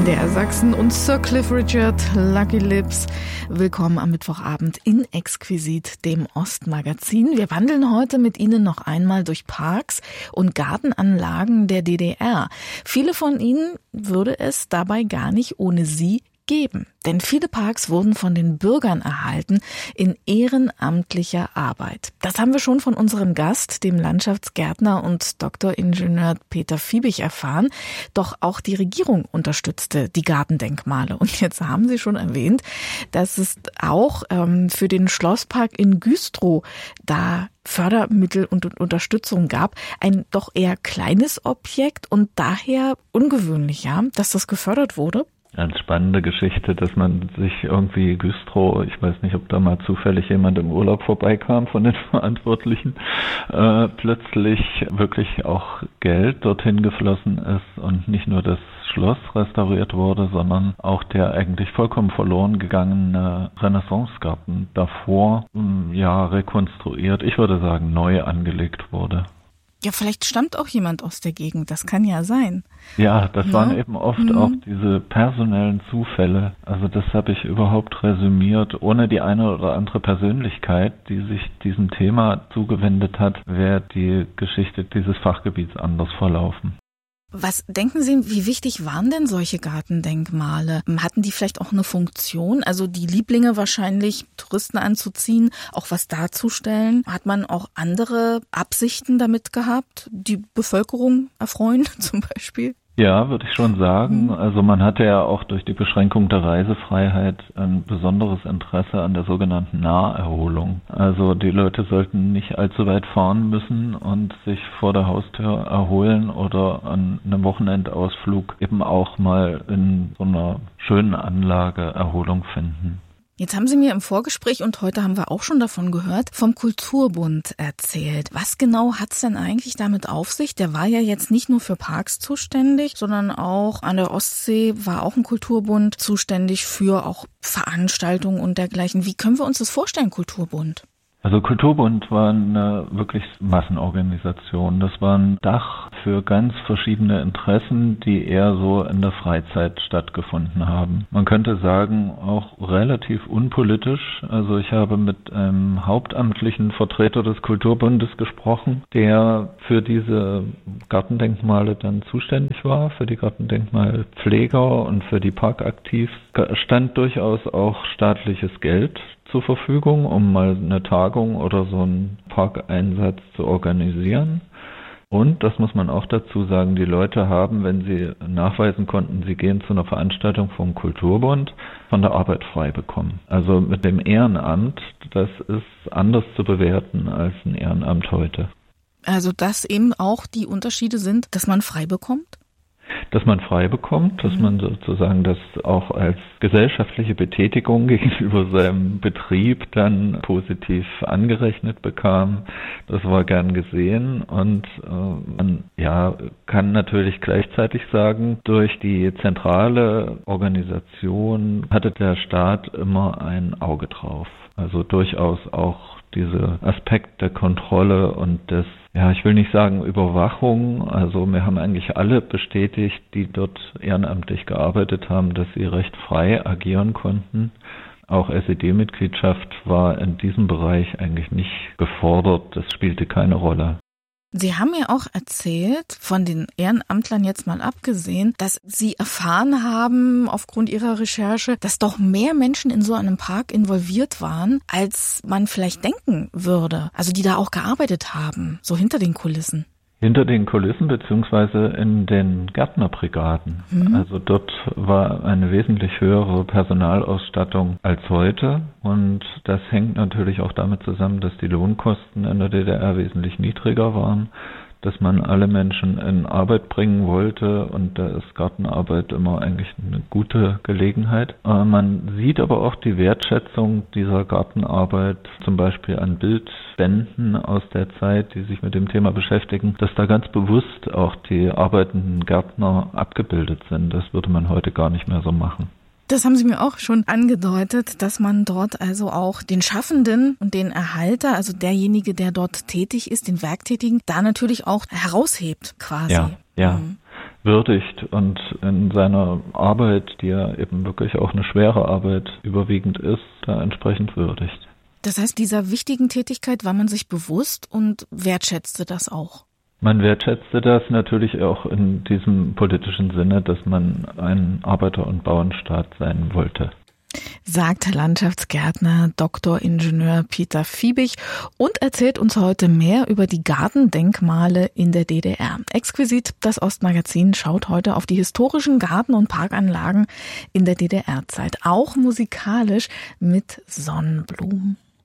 MDR Sachsen und Sir Cliff Richard, Lucky Lips. Willkommen am Mittwochabend in Exquisit, dem Ostmagazin. Wir wandeln heute mit Ihnen noch einmal durch Parks und Gartenanlagen der DDR. Viele von Ihnen würde es dabei gar nicht ohne Sie geben. Denn viele Parks wurden von den Bürgern erhalten in ehrenamtlicher Arbeit. Das haben wir schon von unserem Gast, dem Landschaftsgärtner und Doktoringenieur Peter Fiebig erfahren. Doch auch die Regierung unterstützte die Gartendenkmale. Und jetzt haben Sie schon erwähnt, dass es auch für den Schlosspark in Güstrow da Fördermittel und Unterstützung gab. Ein doch eher kleines Objekt und daher ungewöhnlich, ja, dass das gefördert wurde. Ganz spannende Geschichte, dass man sich irgendwie Güstrow, ich weiß nicht, ob da mal zufällig jemand im Urlaub vorbeikam von den Verantwortlichen, plötzlich wirklich auch Geld dorthin geflossen ist und nicht nur das Schloss restauriert wurde, sondern auch der eigentlich vollkommen verloren gegangene Renaissancegarten davor, rekonstruiert, ich würde sagen, neu angelegt wurde. Ja, vielleicht stammt auch jemand aus der Gegend, das kann ja sein. Ja, das waren eben oft auch diese personellen Zufälle. Also das habe ich überhaupt resümiert. Ohne die eine oder andere Persönlichkeit, die sich diesem Thema zugewendet hat, wäre die Geschichte dieses Fachgebiets anders verlaufen. Was denken Sie, wie wichtig waren denn solche Gartendenkmale? Hatten die vielleicht auch eine Funktion? Also die Lieblinge wahrscheinlich, Touristen anzuziehen, auch was darzustellen? Hat man auch andere Absichten damit gehabt? Die Bevölkerung erfreuen zum Beispiel? Ja, würde ich schon sagen. Also man hatte ja auch durch die Beschränkung der Reisefreiheit ein besonderes Interesse an der sogenannten Naherholung. Also die Leute sollten nicht allzu weit fahren müssen und sich vor der Haustür erholen oder an einem Wochenendausflug eben auch mal in so einer schönen Anlage Erholung finden. Jetzt haben Sie mir im Vorgespräch, und heute haben wir auch schon davon gehört, vom Kulturbund erzählt. Was genau hat's denn eigentlich damit auf sich? Der war ja jetzt nicht nur für Parks zuständig, sondern auch an der Ostsee war auch ein Kulturbund zuständig für auch Veranstaltungen und dergleichen. Wie können wir uns das vorstellen, Kulturbund? Also Kulturbund war eine wirklich Massenorganisation. Das war ein Dach für ganz verschiedene Interessen, die eher so in der Freizeit stattgefunden haben. Man könnte sagen, auch relativ unpolitisch. Also ich habe mit einem hauptamtlichen Vertreter des Kulturbundes gesprochen, der für diese Gartendenkmale dann zuständig war, für die Gartendenkmalpfleger und für die Parkaktiv. Stand durchaus auch staatliches Geld zur Verfügung, um mal eine Tagung oder so einen Parkeinsatz zu organisieren. Und, das muss man auch dazu sagen, die Leute haben, wenn sie nachweisen konnten, sie gehen zu einer Veranstaltung vom Kulturbund, von der Arbeit frei bekommen. Also mit dem Ehrenamt, das ist anders zu bewerten als ein Ehrenamt heute. Also dass eben auch die Unterschiede sind, dass man frei bekommt? Dass man frei bekommt, dass man sozusagen das auch als gesellschaftliche Betätigung gegenüber seinem Betrieb dann positiv angerechnet bekam. Das war gern gesehen und man kann natürlich gleichzeitig sagen, durch die zentrale Organisation hatte der Staat immer ein Auge drauf. Also durchaus auch dieser Aspekt der Kontrolle und des, ich will nicht sagen Überwachung, also mir haben eigentlich alle bestätigt, die dort ehrenamtlich gearbeitet haben, dass sie recht frei agieren konnten. Auch SED-Mitgliedschaft war in diesem Bereich eigentlich nicht gefordert, das spielte keine Rolle. Sie haben mir auch erzählt, von den Ehrenamtlern jetzt mal abgesehen, dass Sie erfahren haben, aufgrund Ihrer Recherche, dass doch mehr Menschen in so einem Park involviert waren, als man vielleicht denken würde. Also die da auch gearbeitet haben, so hinter den Kulissen. Hinter den Kulissen beziehungsweise in den Gärtnerbrigaden. Also dort war eine wesentlich höhere Personalausstattung als heute und das hängt natürlich auch damit zusammen, dass die Lohnkosten in der DDR wesentlich niedriger waren, dass man alle Menschen in Arbeit bringen wollte und da ist Gartenarbeit immer eigentlich eine gute Gelegenheit. Man sieht aber auch die Wertschätzung dieser Gartenarbeit, zum Beispiel an Bildbänden aus der Zeit, die sich mit dem Thema beschäftigen, dass da ganz bewusst auch die arbeitenden Gärtner abgebildet sind. Das würde man heute gar nicht mehr so machen. Das haben Sie mir auch schon angedeutet, dass man dort also auch den Schaffenden und den Erhalter, also derjenige, der dort tätig ist, den Werktätigen, da natürlich auch heraushebt quasi. Ja. würdigt und in seiner Arbeit, die ja eben wirklich auch eine schwere Arbeit überwiegend ist, da entsprechend würdigt. Das heißt, dieser wichtigen Tätigkeit war man sich bewusst und wertschätzte das auch? Man wertschätzte das natürlich auch in diesem politischen Sinne, dass man ein Arbeiter- und Bauernstaat sein wollte. Sagt Landschaftsgärtner Dr. Ingenieur Peter Fiebig und erzählt uns heute mehr über die Gartendenkmale in der DDR. Exquisit, das Ostmagazin, schaut heute auf die historischen Garten- und Parkanlagen in der DDR-Zeit, auch musikalisch mit Sonnenblumen.